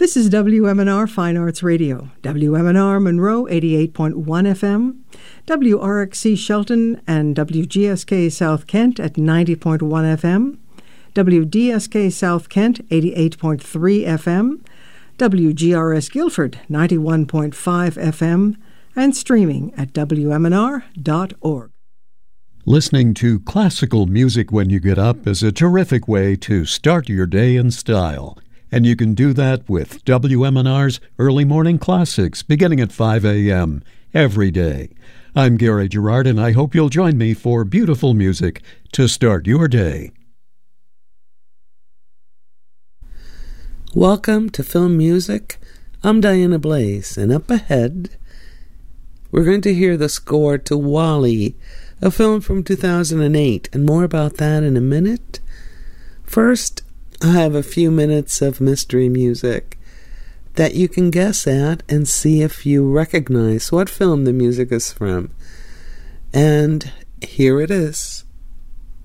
This is WMNR Fine Arts Radio, WMNR Monroe 88.1 FM, WRXC Shelton and WGSK South Kent at 90.1 FM, WDSK South Kent 88.3 FM, WGRS Guilford 91.5 FM, and streaming at WMNR.org. Listening to classical music when you get up is a terrific way to start your day in style. And you can do that with WMNR's Early Morning Classics, beginning at 5 a.m. every day. I'm Gary Gerard, and I hope you'll join me for beautiful music to start your day. Welcome to Film Music. I'm Diana Blaze, and up ahead, we're going to hear the score to WALL-E, a film from 2008, and more about that in a minute. First, I have a few minutes of mystery music that you can guess at and see if you recognize what film the music is from. And here it is.